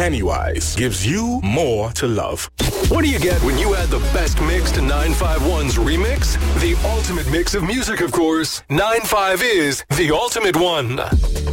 Pennywise gives you more to love. What do you get when you add the best mix to 951's remix? The ultimate mix of music, of course. 95 is the ultimate one.